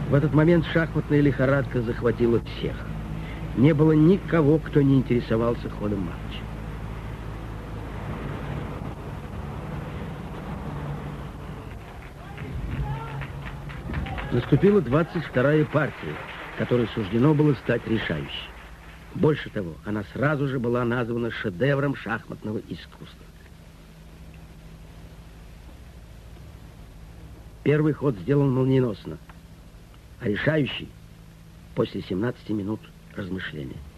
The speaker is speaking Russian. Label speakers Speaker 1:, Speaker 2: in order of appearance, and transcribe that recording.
Speaker 1: В этот момент шахматная лихорадка захватила всех. Не было никого, кто не интересовался ходом матча. Наступила 22-я партия, которой суждено было стать решающей. Больше того, она сразу же была названа шедевром шахматного искусства. Первый ход сделан молниеносно, а решающий после 17 минут размышления.